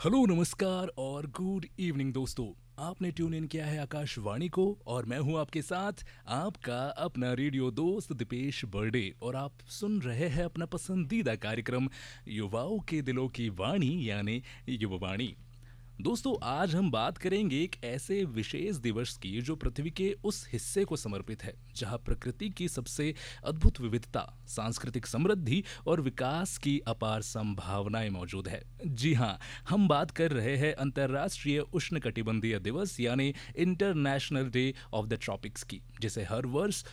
Hello नमस्कार और good evening दोस्तों। आपने ट्यून इन किया है आकाशवाणी को और मैं हूं आपके साथ आपका अपना रेडियो दोस्त दीपेश बर्डे और आप सुन रहे हैं अपना पसंदीदा कार्यक्रम युवाओं के दिलों की वाणी यानी युवावाणी। दोस्तों आज हम बात करेंगे एक ऐसे विशेष दिवस की जो पृथ्वी के उस हिस्से को समर्पित है जहां प्रकृति की सबसे अद्भुत विविधता, सांस्कृतिक समृद्धि और विकास की अपार संभावनाएं मौजूद है। जी हाँ, हम बात कर रहे हैं अंतर्राष्ट्रीय उष्णकटिबंधीय दिवस यानी international day of the tropics की, जिसे हर वर्ष